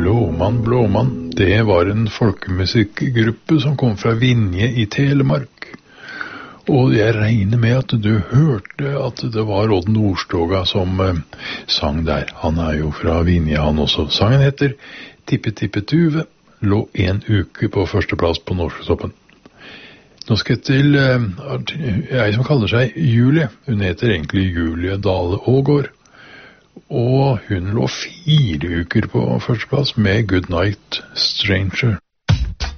Blåmann, det var en folkemusikkgruppe som kom fra Vinje i Telemark. Og jeg regner med at du hørte at det var Odd Nordstoga som sang der. Han jo fra Vinje, han også. Sangen heter Tippe Tippe Tuve, lå 1 uke på førsteplass på Norsktoppen. Nå skal jeg til ei som kaller seg Julie. Hun heter egentlig Julie Dale Aagaard. Og hun lå 4 uker på førsteplass med Good Night Stranger.